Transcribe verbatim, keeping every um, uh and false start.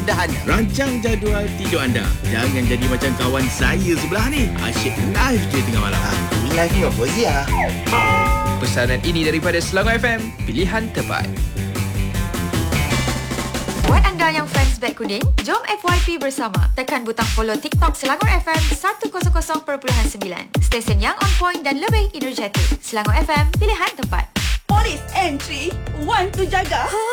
kemudahan. Rancang jadual tidur anda. Jangan jadi macam kawan saya sebelah ni. Asyik live je tengah malam. Aku live ni apa Zia? Pesanan ini daripada Selangor F M, pilihan terbaik. Buat anda yang fans beg kuning, jom F Y P bersama. Tekan butang follow TikTok Selangor F M seratus perpuluhan sembilan. Stesen yang on point dan lebih energetik. Selangor F M, pilihan tempat. Polis entry, want to jaga.